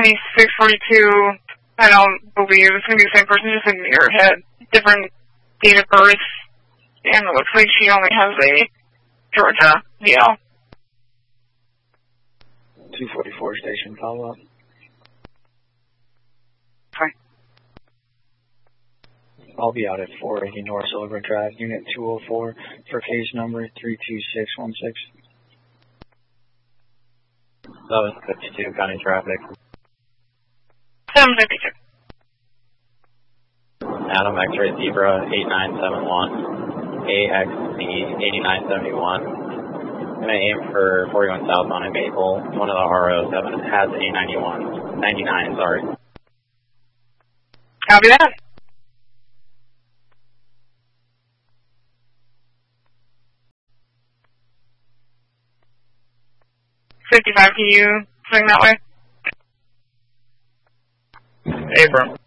Penny 642, I don't believe it's going to be the same person, just in your head. Different date of birth, and it looks like she only has a Georgia VL. 244 station follow-up. Sorry. I'll be out at 480 North Silver Drive, Unit 204, for case number 32616. 752, county traffic. 752. Adam X-ray Zebra 8971, AXC 8971. I'm going to aim for 41 south on a Maple. One of the ROs has A91, 99, sorry. Copy that. Can you swing that way? Abram.